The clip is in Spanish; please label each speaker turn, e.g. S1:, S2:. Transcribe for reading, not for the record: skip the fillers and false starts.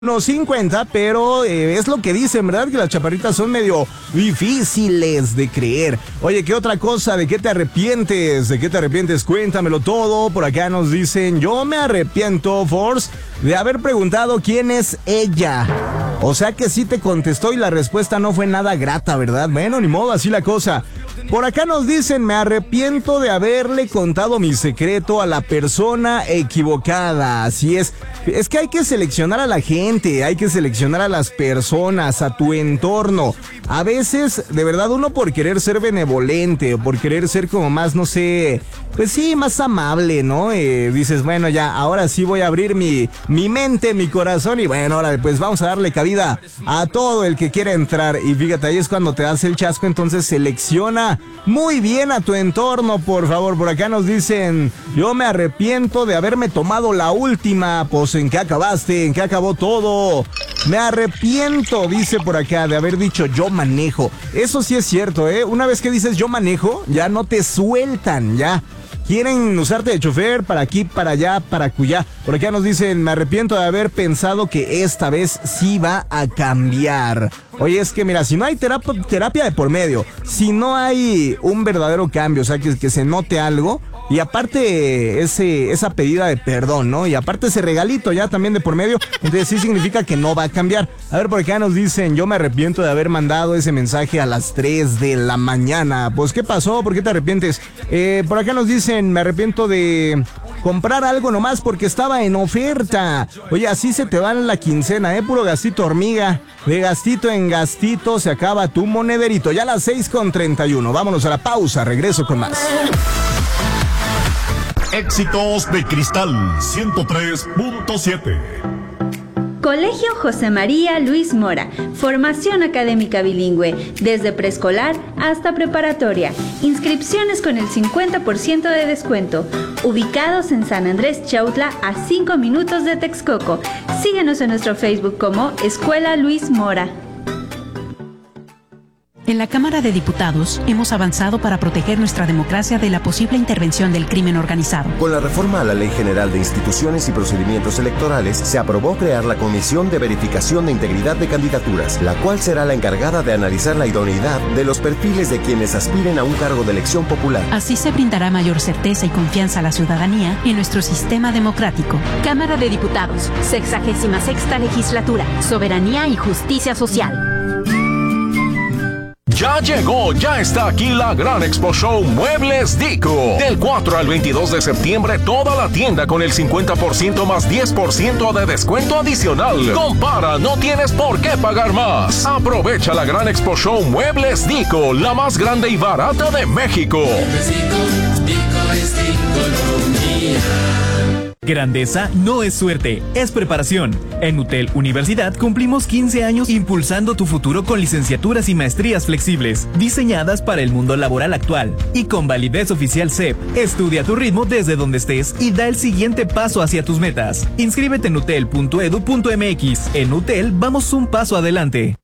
S1: Unos 50, pero es lo que dicen, ¿verdad? Que las chaparritas son medio difíciles de creer. Oye, ¿qué otra cosa? ¿De qué te arrepientes? ¿De qué te arrepientes? Cuéntamelo todo. Por acá nos dicen, yo me arrepiento, Force, de haber preguntado quién es ella. O sea que sí te contestó y la respuesta no fue nada grata, ¿verdad? Bueno, ni modo, así la cosa. Por acá nos dicen, me arrepiento de haberle contado mi secreto a la persona equivocada. Así es que hay que seleccionar a la gente, hay que seleccionar a las personas, a tu entorno. A veces, de verdad, uno por querer ser benevolente o por querer ser como más, no sé, pues sí, más amable, ¿no? Dices, bueno, ya, ahora sí voy a abrir mi mente, mi corazón y bueno, ahora pues vamos a darle cabida a todo el que quiera entrar. Y fíjate, ahí es cuando te das el chasco, entonces selecciona muy bien a tu entorno, por favor. Por acá nos dicen, yo me arrepiento de haberme tomado la última. Pues, ¿en qué acabaste? ¿En qué acabó todo? Me arrepiento, dice por acá, de haber dicho yo manejo. Eso sí es cierto, ¿eh? Una vez que dices yo manejo, ya no te sueltan, ya. Quieren usarte de chofer para aquí, para allá, para acullá. Por acá nos dicen, me arrepiento de haber pensado que esta vez sí va a cambiar. Oye, es que mira, si no hay terapia de por medio, si no hay un verdadero cambio, o sea, que se note algo, y aparte esa pedida de perdón, ¿no? Y aparte ese regalito ya también de por medio, entonces sí significa que no va a cambiar. A ver, por acá nos dicen, yo me arrepiento de haber mandado ese mensaje a las 3 de la mañana. Pues, ¿qué pasó? ¿Por qué te arrepientes? Por acá nos dicen, me arrepiento de comprar algo nomás porque estaba en oferta. Oye, así se te va la quincena, puro gastito hormiga. De gastito en gastito se acaba tu monederito. Ya a las 6:31. Vámonos a la pausa, regreso con más.
S2: Éxitos de Cristal 103.7.
S3: Colegio José María Luis Mora, formación académica bilingüe, desde preescolar hasta preparatoria, inscripciones con el 50% de descuento, ubicados en San Andrés Chautla a 5 minutos de Texcoco. Síguenos en nuestro Facebook como Escuela Luis Mora.
S4: En la Cámara de Diputados hemos avanzado para proteger nuestra democracia de la posible intervención del crimen organizado.
S5: Con la reforma a la Ley General de Instituciones y Procedimientos Electorales, se aprobó crear la Comisión de Verificación de Integridad de Candidaturas, la cual será la encargada de analizar la idoneidad de los perfiles de quienes aspiren a un cargo de elección popular.
S4: Así se brindará mayor certeza y confianza a la ciudadanía en nuestro sistema democrático.
S6: Cámara de Diputados, 66ª Legislatura, Soberanía y Justicia Social.
S2: Ya llegó, ya está aquí la Gran Expo Show Muebles Dico. Del 4 al 22 de septiembre, toda la tienda con el 50% más 10% de descuento adicional. Compara, no tienes por qué pagar más. Aprovecha la Gran Expo Show Muebles Dico, la más grande y barata de México.
S7: Grandeza no es suerte, es preparación. En UTEL Universidad cumplimos 15 años impulsando tu futuro con licenciaturas y maestrías flexibles, diseñadas para el mundo laboral actual. Y con validez oficial CEP, estudia a tu ritmo desde donde estés y da el siguiente paso hacia tus metas. Inscríbete en utel.edu.mx. En UTEL vamos un paso adelante.